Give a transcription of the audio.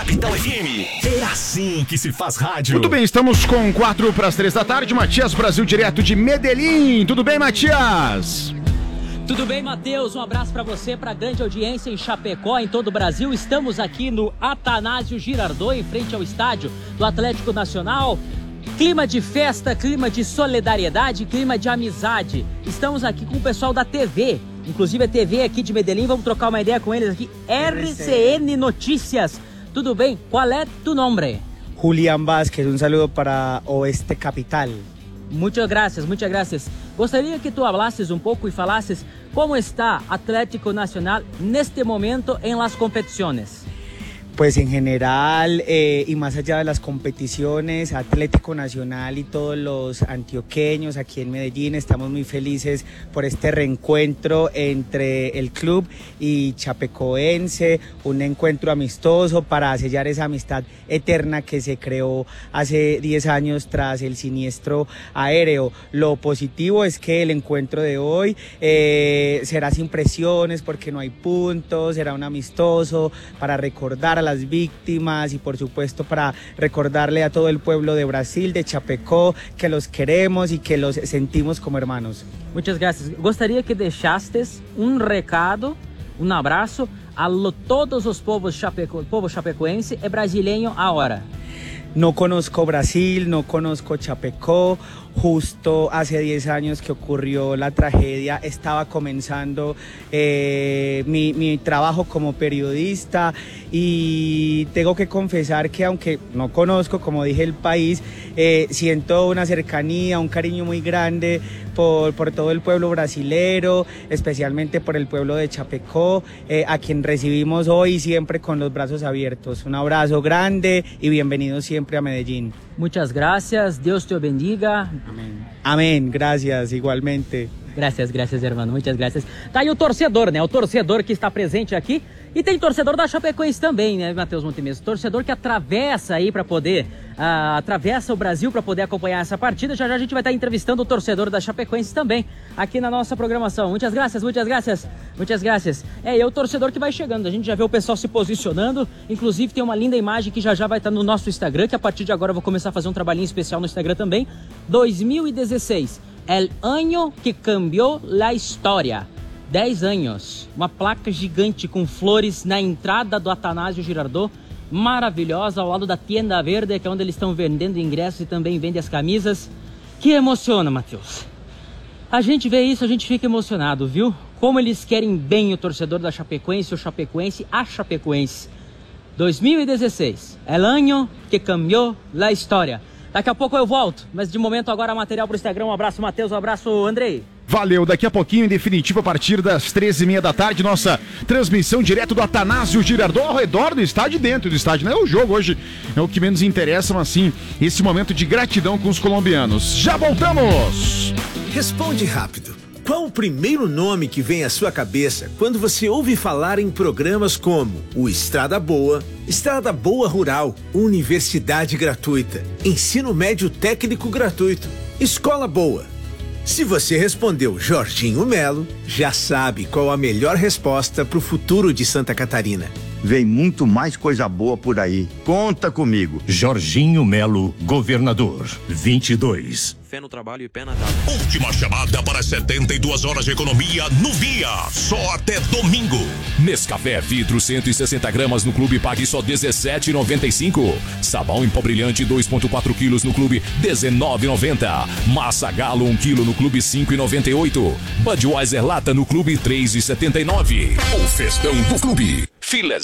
Capital FM. É assim que se faz rádio. Muito bem, estamos com 2:45 da tarde. Matias Brasil, direto de Medellín. Tudo bem, Matias? Tudo bem, Matheus? Um abraço para você, para a grande audiência em Chapecó, em todo o Brasil. Estamos aqui no Atanásio Girardot, em frente ao estádio do Atlético Nacional. Clima de festa, clima de solidariedade, clima de amizade. Estamos aqui com o pessoal da TV, inclusive a TV aqui de Medellín. Vamos trocar uma ideia com eles aqui. RCN Notícias. Tudo bem? Qual é tu nome? Julián Vázquez, un saludo para Oeste Capital. Muchas gracias. Gostaria que tu hablasses um pouco e falasses como está Atlético Nacional neste momento en las competiciones. Pues en general y más allá de las competiciones, Atlético Nacional y todos los antioqueños aquí en Medellín estamos muy felices por este reencuentro entre el club y chapecoense, un encuentro amistoso para sellar esa amistad eterna que se creó hace 10 años tras el siniestro aéreo. Lo positivo es que el encuentro de hoy será sin presiones porque no hay puntos, será un amistoso para recordar a las víctimas y por supuesto para recordarle a todo el pueblo de Brasil, de Chapecó, que los queremos y que los sentimos como hermanos. Muchas gracias. Gostaria que deixastes um recado, um abraço a todos os povos povo chapecoense e brasileño agora. No conozco Brasil, no conozco Chapecó. Justo hace 10 años que ocurrió la tragedia, estaba comenzando mi trabajo como periodista y tengo que confesar que aunque no conozco, como dije, el país, siento una cercanía, un cariño muy grande por todo el pueblo brasilero, especialmente por el pueblo de Chapecó, a quien recibimos hoy siempre con los brazos abiertos. Un abrazo grande y bienvenidos siempre a Medellín. Muchas gracias, Deus te bendiga. Amém. Amém, graças, igualmente. Graças, hermano, muitas graças. Tá aí o torcedor, né? O torcedor que está presente aqui. E tem torcedor da Chapecoense também, né, Matheus Montemeso? Torcedor que atravessa aí para poder... atravessa o Brasil para poder acompanhar essa partida. Já a gente vai estar entrevistando o torcedor da Chapecoense também aqui na nossa programação. Muitas graças. É o torcedor que vai chegando. A gente já vê o pessoal se posicionando. Inclusive tem uma linda imagem que já vai estar no nosso Instagram, que a partir de agora eu vou começar a fazer um trabalhinho especial no Instagram também. 2016, el año que cambió la historia. 10 anos, uma placa gigante com flores na entrada do Atanásio Girardot, maravilhosa, ao lado da Tienda Verde, que é onde eles estão vendendo ingressos e também vendem as camisas. Que emociona, Matheus. A gente vê isso, a gente fica emocionado, viu? Como eles querem bem o torcedor da Chapecoense, o chapecoense, a Chapecoense. 2016, el año que cambió la história. Daqui a pouco eu volto, mas de momento agora material pro Instagram. Um abraço, Matheus, um abraço, Andrei. Valeu, daqui a pouquinho, em definitivo, a partir das 13h30 da tarde, nossa transmissão direto do Atanásio Girardot, ao redor do estádio e dentro do estádio. Não é o jogo hoje, é o que menos interessa, mas sim, esse momento de gratidão com os colombianos. Já voltamos! Responde rápido. Qual o primeiro nome que vem à sua cabeça quando você ouve falar em programas como o Estrada Boa, Estrada Boa Rural, Universidade Gratuita, Ensino Médio Técnico Gratuito, Escola Boa? Se você respondeu Jorginho Melo, já sabe qual a melhor resposta para o futuro de Santa Catarina. Vem muito mais coisa boa por aí. Conta comigo. Jorginho Melo, governador, 22. Fé no trabalho e pé na tábua. Última chamada para 72 horas de economia no Via. Só até domingo. Nescafé vidro 160 gramas no clube, pague só R$17,95. Sabão em pó brilhante 2,4 quilos no clube, R$19,90. Massa Galo 1 quilo no clube, R$5,98. Budweiser lata no clube, R$3,79. O festão do clube. Filas